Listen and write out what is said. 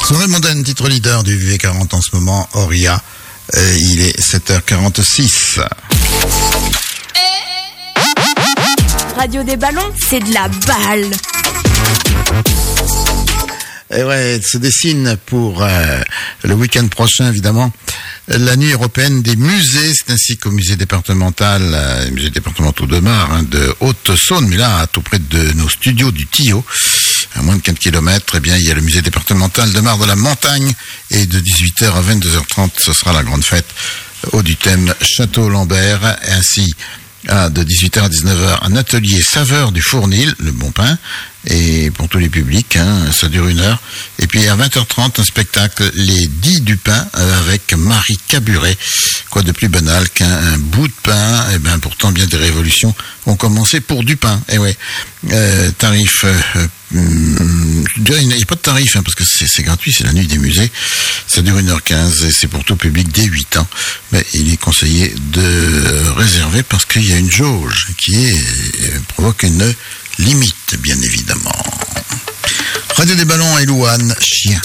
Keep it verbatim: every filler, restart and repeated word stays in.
Soirée mondaine, titre leader du V quarante en ce moment, Oria. Euh, il est sept heures quarante-six. Radio des ballons, c'est de la balle. Et ouais, se dessine pour euh, le week-end prochain, évidemment, la nuit européenne des musées. C'est ainsi qu'au musée départemental, euh, musée départemental de Mar, hein, de Haute-Saône, mais là, à tout près de nos studios du Tillot, à moins de quatre kilomètres, eh bien, il y a le musée départemental de Mar de la Montagne. Et de dix-huit heures à vingt-deux heures trente, ce sera la grande fête au du thème Château Lambert. Et ainsi, à de dix-huit heures à dix-neuf heures, un atelier saveur du Fournil, le bon pain, et pour tous les publics, hein, ça dure une heure. Et puis à vingt heures trente, un spectacle, Les Dix du pain, euh, avec Marie Caburet. Quoi de plus banal qu'un un bout de pain? Et ben pourtant bien des révolutions ont commencé pour du pain. Et ouais, euh, tarif, euh, hum, je dirais, il n'y a pas de tarif, hein, parce que c'est, c'est gratuit, c'est la nuit des musées. Ça dure une heure quinze et c'est pour tout public dès huit ans. Mais il est conseillé de réserver parce qu'il y a une jauge qui est, euh, provoque une limite, bien évidemment. Radio des ballons et Louane, chien.